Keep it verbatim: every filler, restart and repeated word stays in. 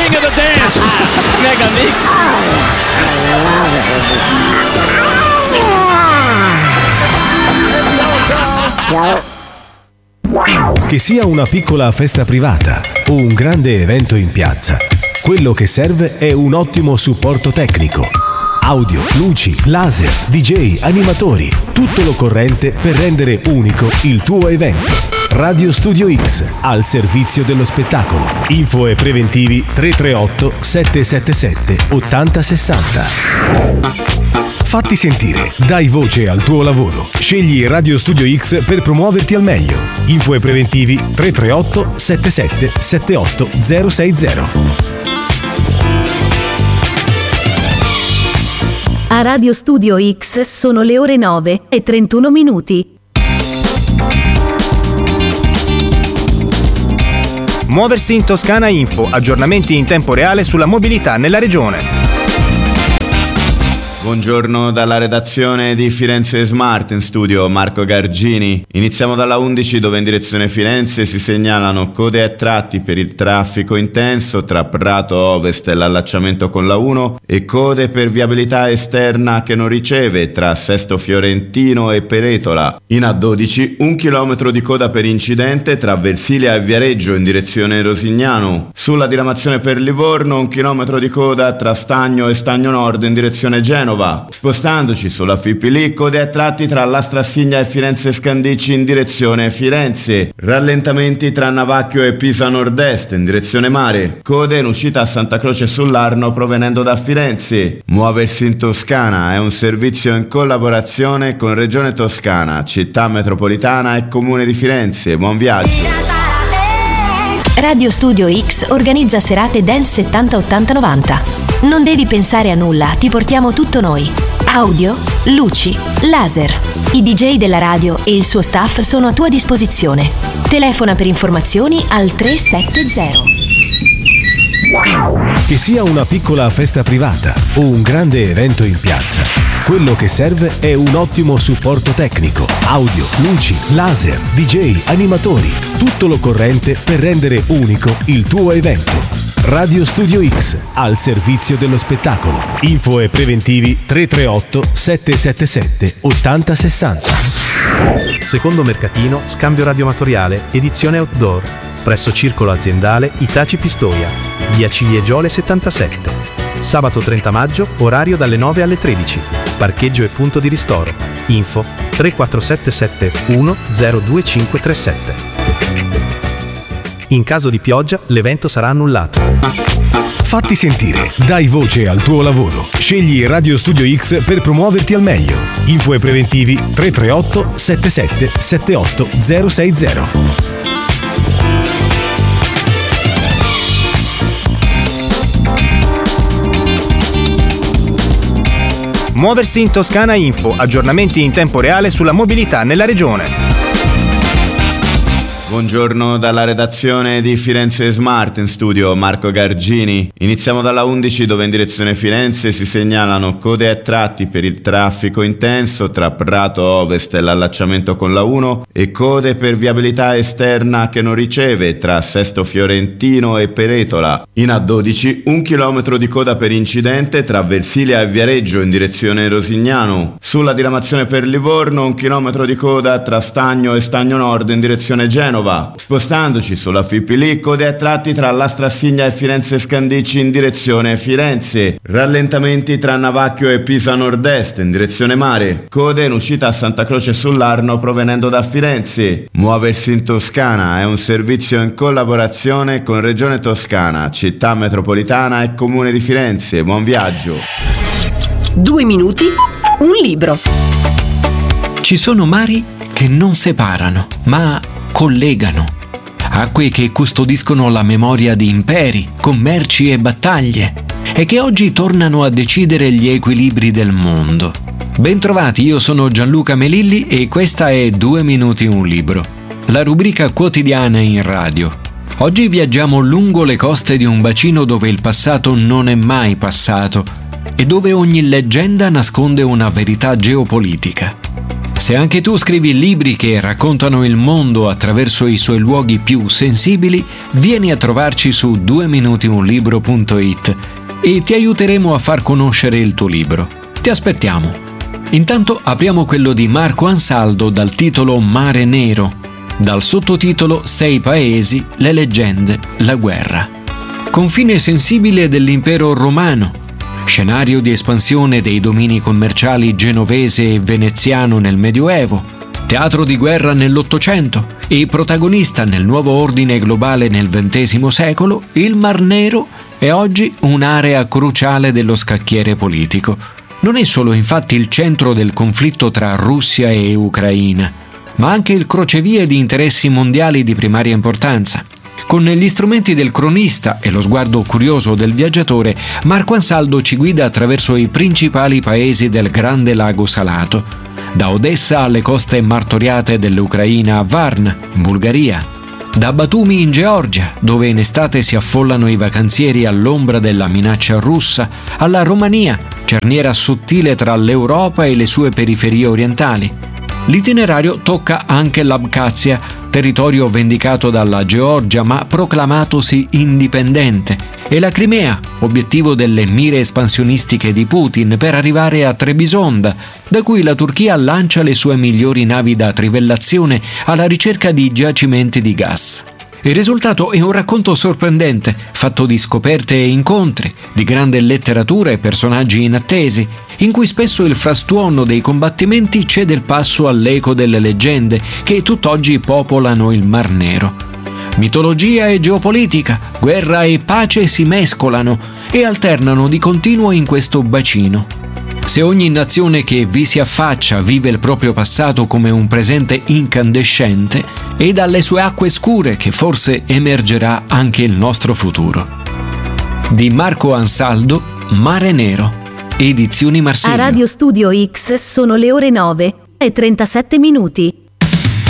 king of the dance. Mega Mix. Che sia una piccola festa privata o un grande evento in piazza, quello che serve è un ottimo supporto tecnico. Audio, luci, laser, D J, animatori, tutto l'occorrente per rendere unico il tuo evento. Radio Studio X, al servizio dello spettacolo. Info e preventivi tre tre otto sette sette sette otto zero sei zero. Fatti sentire, dai voce al tuo lavoro. Scegli Radio Studio X per promuoverti al meglio. Info e preventivi tre tre otto sette sette sette otto zero sei zero. A Radio Studio X sono le ore nove e trentuno minuti. Muoversi in Toscana Info, aggiornamenti in tempo reale sulla mobilità nella regione. Buongiorno dalla redazione di Firenze Smart, in studio Marco Gargini. Iniziamo dalla undici, dove in direzione Firenze si segnalano code a tratti per il traffico intenso tra Prato Ovest e l'allacciamento con la uno e code per viabilità esterna che non riceve tra Sesto Fiorentino e Peretola. In A dodici un chilometro di coda per incidente tra Versilia e Viareggio in direzione Rosignano. Sulla diramazione per Livorno un chilometro di coda tra Stagno e Stagno Nord in direzione Genova. Spostandoci sulla Fipili, code a tratti tra Lastrassigna e Firenze Scandicci in direzione Firenze. Rallentamenti tra Navacchio e Pisa Nord-Est in direzione mare. Code in uscita a Santa Croce sull'Arno provenendo da Firenze. Muoversi in Toscana è un servizio in collaborazione con Regione Toscana, Città Metropolitana e Comune di Firenze. Buon viaggio! Radio Studio X organizza serate Dance settanta ottanta novanta. Non devi pensare a nulla, ti portiamo tutto noi. Audio, luci, laser. I D J della radio e il suo staff sono a tua disposizione. Telefona per informazioni al tre sette zero. Che sia una piccola festa privata o un grande evento in piazza, quello che serve è un ottimo supporto tecnico. Audio, luci, laser, D J, animatori, tutto l'occorrente per rendere unico il tuo evento. Radio Studio X, al servizio dello spettacolo. Info e preventivi tre tre otto sette sette sette otto zero sei zero. Secondo mercatino, scambio radioamatoriale, edizione outdoor, presso Circolo Aziendale Itaci Pistoia, via Ciliegiole settantasette. Sabato trenta maggio, orario dalle nove alle tredici. Parcheggio e punto di ristoro. Info tre quattro sette sette uno zero due cinque tre sette. In caso di pioggia, l'evento sarà annullato. Fatti sentire, dai voce al tuo lavoro. Scegli Radio Studio X per promuoverti al meglio. Info e preventivi tre tre otto sette sette sette otto zero sei zero. Muoversi in Toscana Info, aggiornamenti in tempo reale sulla mobilità nella regione. Buongiorno dalla redazione di Firenze Smart, in studio Marco Gargini. Iniziamo dalla undici, dove in direzione Firenze si segnalano code a tratti per il traffico intenso tra Prato Ovest e l'allacciamento con la uno e code per viabilità esterna che non riceve tra Sesto Fiorentino e Peretola. In A dodici un chilometro di coda per incidente tra Versilia e Viareggio in direzione Rosignano. Sulla diramazione per Livorno un chilometro di coda tra Stagno e Stagno Nord in direzione Genova. Spostandoci sulla Fipili, code a tratti tra Lastrassigna e Firenze Scandicci in direzione Firenze. Rallentamenti tra Navacchio e Pisa Nord-Est in direzione mare. Code in uscita a Santa Croce sull'Arno provenendo da Firenze. Muoversi in Toscana è un servizio in collaborazione con Regione Toscana, Città Metropolitana e Comune di Firenze. Buon viaggio! Due minuti, un libro. Ci sono mari che non separano, ma collegano. Acque che custodiscono la memoria di imperi, commerci e battaglie e che oggi tornano a decidere gli equilibri del mondo. Bentrovati, io sono Gianluca Melilli e questa è Due minuti un libro, la rubrica quotidiana in radio. Oggi viaggiamo lungo le coste di un bacino dove il passato non è mai passato e dove ogni leggenda nasconde una verità geopolitica. Se anche tu scrivi libri che raccontano il mondo attraverso i suoi luoghi più sensibili, vieni a trovarci su due minuti un libro punto it e ti aiuteremo a far conoscere il tuo libro. Ti aspettiamo. Intanto apriamo quello di Marco Ansaldo dal titolo Mare Nero, dal sottotitolo Sei paesi, le leggende, la guerra. Confine sensibile dell'impero romano, scenario di espansione dei domini commerciali genovese e veneziano nel Medioevo, teatro di guerra nell'Ottocento e protagonista nel nuovo ordine globale nel ventesimo secolo, il Mar Nero è oggi un'area cruciale dello scacchiere politico. Non è solo infatti il centro del conflitto tra Russia e Ucraina, ma anche il crocevie di interessi mondiali di primaria importanza. Con gli strumenti del cronista e lo sguardo curioso del viaggiatore, Marco Ansaldo ci guida attraverso i principali paesi del Grande Lago Salato, da Odessa alle coste martoriate dell'Ucraina a Varna, in Bulgaria, da Batumi in Georgia, dove in estate si affollano i vacanzieri all'ombra della minaccia russa, alla Romania, cerniera sottile tra l'Europa e le sue periferie orientali. L'itinerario tocca anche l'Abkhazia, territorio vendicato dalla Georgia ma proclamatosi indipendente, e la Crimea, obiettivo delle mire espansionistiche di Putin per arrivare a Trebisonda, da cui la Turchia lancia le sue migliori navi da trivellazione alla ricerca di giacimenti di gas. Il risultato è un racconto sorprendente, fatto di scoperte e incontri, di grande letteratura e personaggi inattesi, in cui spesso il frastuono dei combattimenti cede il passo all'eco delle leggende che tutt'oggi popolano il Mar Nero. Mitologia e geopolitica, guerra e pace si mescolano e alternano di continuo in questo bacino. Se ogni nazione che vi si affaccia vive il proprio passato come un presente incandescente, è dalle sue acque scure che forse emergerà anche il nostro futuro. Di Marco Ansaldo, Mare Nero, Edizioni Marsiglia. A Radio Studio X sono le ore nove e trentasette minuti.